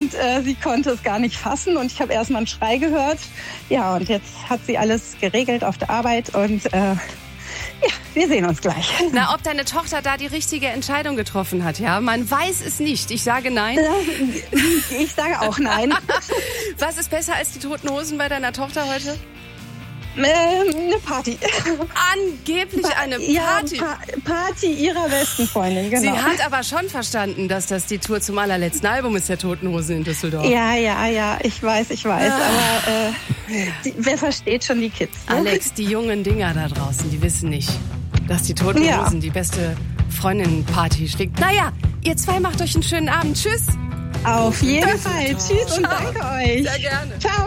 und sie konnte es gar nicht fassen und ich habe erstmal einen Schrei gehört. Ja, und jetzt hat sie alles geregelt auf der Arbeit und ja, wir sehen uns gleich. Na, ob deine Tochter da die richtige Entscheidung getroffen hat, ja? Man weiß es nicht. Ich sage nein. Ich sage auch nein. Was ist besser als die Toten Hosen bei deiner Tochter heute? Eine Party. Angeblich eine Party. Ja, Party ihrer besten Freundin, genau. Sie hat aber schon verstanden, dass das die Tour zum allerletzten Album ist, der Toten Hosen in Düsseldorf. Ja, ich weiß. Aber wer versteht schon die Kids? Ne? Alex, die jungen Dinger da draußen, die wissen nicht, dass die Toten Hosen die beste Freundin-Party schlägt. Naja, ihr zwei macht euch einen schönen Abend. Tschüss. Auf jeden Fall. Tschüss und danke euch. Sehr gerne. Ciao.